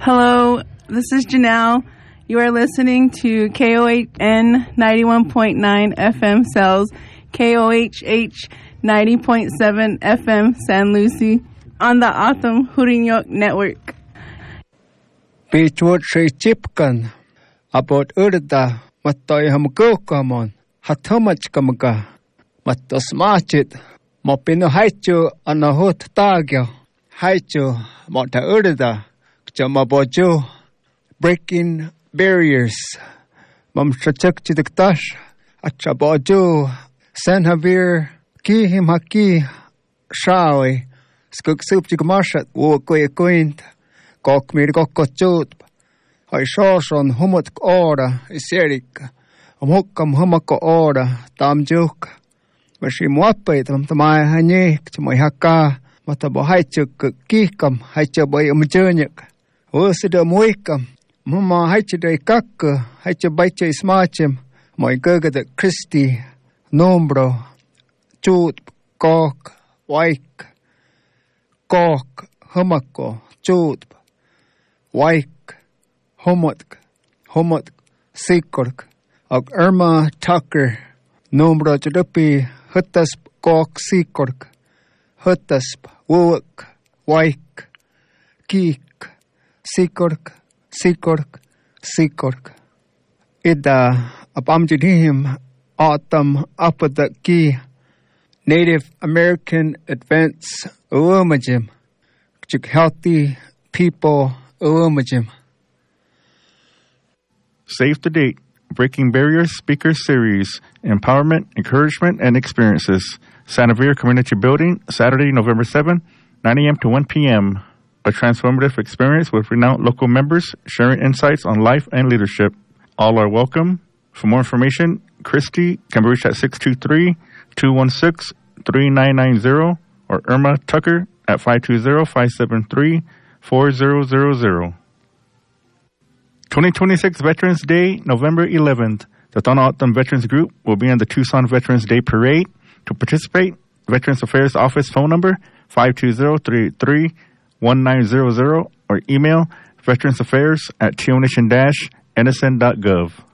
Hello, this is Janelle. You are listening to KOHN 91.9 FM Cells, KOHH 90.7 FM San Lucie on the Autumn Hurinyok Network. Beachwood Shay Chipkan about Urda Matoy Hamgokamon Hatomachkamga Matos Machit Mopino Haichu on a hot tagyo Haichu Mota Urda Jamabojo Breaking Barriers Mam Shachak Chidiktash Achabojo San Javier Ki him haki Shawi Skuk Soup Chigmashat Wokoy Quint Kok mir kokkochut Hai shorson humot ora Iserik Amokam humako ora Tamjuk Mashi muape Tamai Hanyek Chmoy Haka Matabo Haichuk Kikam Haichaboy Umjurnik Wusida Muikam Mama Haichide Kak Haichabayche Smachim Moy Gurgada Christi Nombro Chut Kok Waik Kok Humako Chut Waik Homotk Sikork Og Irma Tucker Nombro Judupi Hutasp Kok Sikork Hutasp Wuuk Waik Kik Sikork Ida Abamjidhim Autumn Apada Ki Native American Advance Uumajim Healthy People Uumajim. Save the date. Breaking Barriers Speaker Series. Empowerment, Encouragement, and Experiences. Santa Vera Community Building, Saturday, November 7, 9 a.m. to 1 p.m. A transformative experience with renowned local members sharing insights on life and leadership. All are welcome. For more information, Christy can be reached at 623-216-3990 or Irma Tucker at 520-573-4000. 2026 Veterans Day, November 11th. The Tohono O'odham Veterans Group will be in the Tucson Veterans Day Parade. To participate, Veterans Affairs Office phone number 520-383-1900 or email veteransaffairs@tionation-nsn.gov.